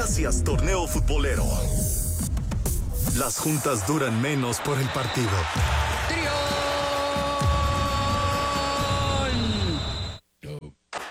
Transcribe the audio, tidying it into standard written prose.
Gracias, torneo futbolero. Las juntas duran menos por el partido. ¡Trío!